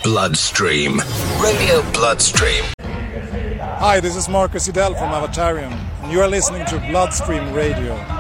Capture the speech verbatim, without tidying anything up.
Bloodstream. Radio Bloodstream. Hi, this is Marcus Idell from Avatarium, and you are listening to Bloodstream Radio.